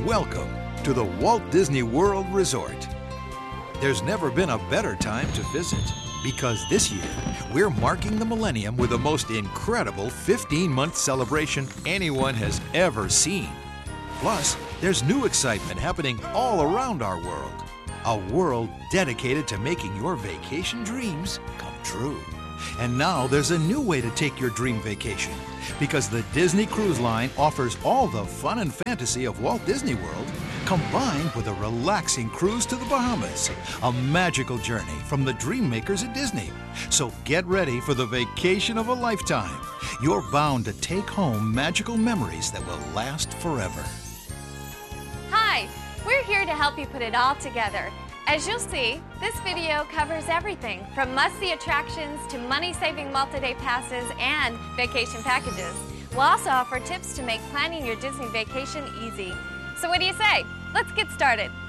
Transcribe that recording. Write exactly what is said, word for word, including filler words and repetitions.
Welcome to the Walt Disney World Resort. There's never been a better time to visit because this year we're marking the millennium with the most incredible fifteen-month celebration anyone has ever seen. Plus, there's new excitement happening all around our world. A world dedicated to making your vacation dreams come true. And now there's a new way to take your dream vacation because the Disney Cruise Line offers all the fun and fantasy of Walt Disney World combined with a relaxing cruise to the Bahamas, a magical journey from the dream makers at Disney. So get ready for the vacation of a lifetime. You're bound to take home magical memories that will last forever. Hi, we're here to help you put it all together. As you'll see, this video covers everything from must-see attractions to money-saving multi-day passes and vacation packages. We'll also offer tips to make planning your Disney vacation easy. So what do you say? Let's get started.